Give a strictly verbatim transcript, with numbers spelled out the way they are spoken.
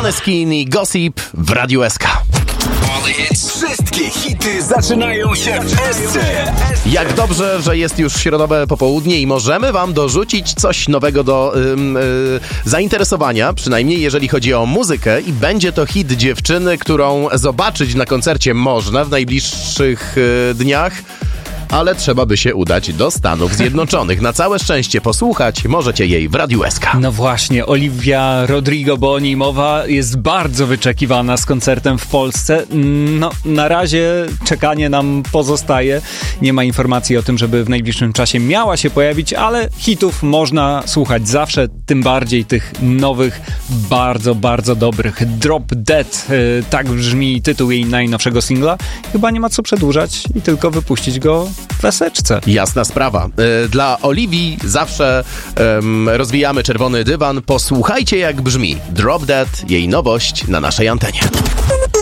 Måneskin i Gossip w Radiu S K. Wszystkie hity zaczynają się w S C. Jak dobrze, że jest już środowe popołudnie i możemy wam dorzucić coś nowego do ym, y, zainteresowania, przynajmniej jeżeli chodzi o muzykę, i będzie to hit dziewczyny, którą zobaczyć na koncercie można w najbliższych y, dniach. Ale trzeba by się udać do Stanów Zjednoczonych. Na całe szczęście posłuchać możecie jej w Radiu S K. No właśnie, Olivia Rodrigo, bo o niej mowa, jest bardzo wyczekiwana z koncertem w Polsce. No, na razie czekanie nam pozostaje. Nie ma informacji o tym, żeby w najbliższym czasie miała się pojawić, ale hitów można słuchać zawsze, tym bardziej tych nowych, bardzo, bardzo dobrych. Drop Dead, yy, tak brzmi tytuł jej najnowszego singla. Chyba nie ma co przedłużać i tylko wypuścić go w eseczce. Jasna sprawa. Dla Oliwii zawsze um, rozwijamy czerwony dywan. Posłuchajcie, jak brzmi Drop Dead, jej nowość na naszej antenie.